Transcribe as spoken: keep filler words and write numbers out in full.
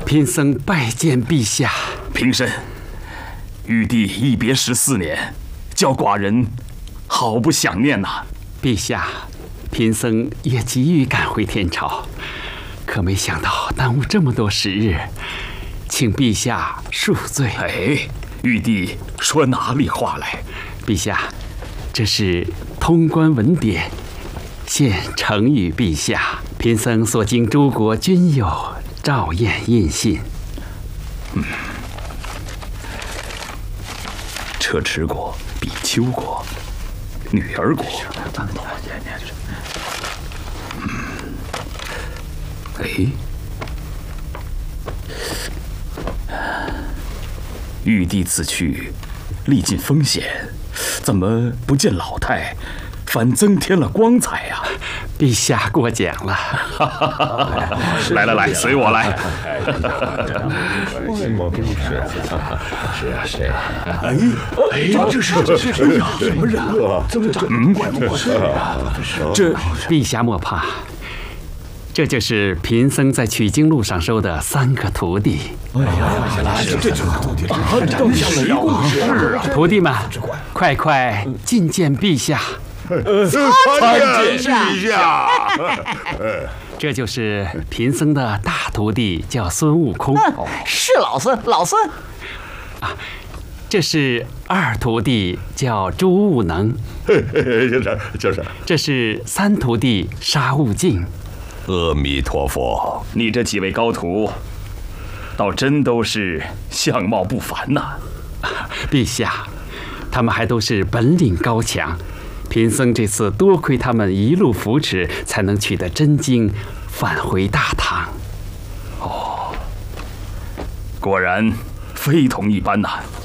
贫僧拜见陛下。 平身。玉帝一别十四年，叫寡人好不想念呐、啊。 陛下，贫僧也急于赶回天朝，可没想到耽误这么多时日，请陛下恕罪。 哎，玉帝说哪里话来？ 陛下，这是通关文牒，现呈与陛下。贫僧所经诸国均有照验印信。 嗯，车迟国、比丘国、女儿国。嗯，哎，玉帝此去，历尽风险，怎么不见老态，反增添了光彩呀、啊？ 陛下过奖了。 来来来，随我来。 是啊，谁？哎哎，这是这是什么人啊？怎么长得怪不怪啊？ 这陛下莫怕，这就是贫僧在取经路上收的三个徒弟。 哎呀，这这这徒弟真像了故事啊！ 徒弟们，快快觐见陛下。 参见陛下。 这就是贫僧的大徒弟，叫孙悟空。 嗯、是老孙，老孙。 啊，这是二徒弟，叫朱悟能。 就是就是。 这是三徒弟，沙悟净。 阿弥陀佛， 你这几位高徒，倒真都是相貌不凡呐、 啊。陛下，他们还都是本领高强。贫僧这次多亏他们一路扶持，才能取得真经，返回大唐。 哦，果然非同一般呐、啊。